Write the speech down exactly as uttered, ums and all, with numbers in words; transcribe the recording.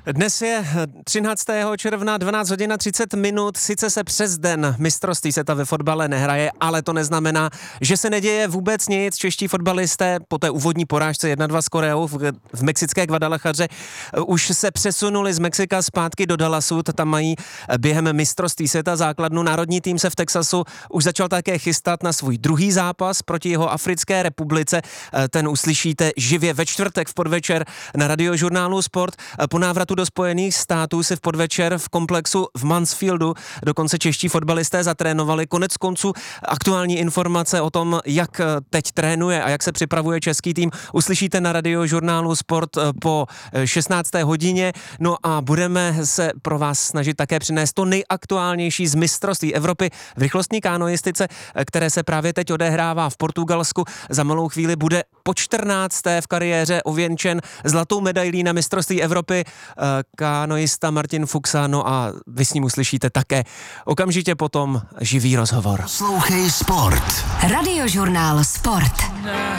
Dnes je třináctého června dvanáct hodin a třicet minut, sice se přes den mistrovství světa ve fotbale nehraje, ale to neznamená, že se neděje vůbec nic. Čeští fotbalisté po té úvodní porážce jedna dva s Koreou v, v mexické Guadalajaře už se přesunuli z Mexika zpátky do Dallasu, tam mají během mistrovství světa základnu. Národní tým se v Texasu už začal také chystat na svůj druhý zápas proti jeho Africké republice. Ten uslyšíte živě ve čtvrtek v podvečer na Radiožurnálu Sport. Po návratu do Spojených států se v podvečer v komplexu v Mansfieldu dokonce čeští fotbalisté zatrénovali. Konec konců aktuální informace o tom, jak teď trénuje a jak se připravuje český tým, uslyšíte na Radiožurnálu Sport po šestnácté hodině. No a budeme se pro vás snažit také přinést to nejaktuálnější z mistrovství Evropy v rychlostní kánoistice, které se právě teď odehrává v Portugalsku. Za malou chvíli bude po čtrnácté v kariéře ověnčen zlatou medailí na mistrovství Evropy kánoista Martin Fuxa, no a vy s ním uslyšíte také okamžitě potom živý rozhovor. Poslouchej Sport. Radiožurnál Sport.